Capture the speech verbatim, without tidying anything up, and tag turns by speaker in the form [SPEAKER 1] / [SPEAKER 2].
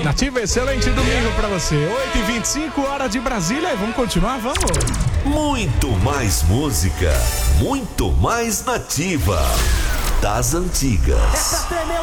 [SPEAKER 1] Nativa, excelente domingo pra você. oito e vinte e cinco, hora de Brasília. E vamos continuar, vamos?
[SPEAKER 2] Muito mais música, muito mais Nativa. Das antigas.
[SPEAKER 3] Essa tremeu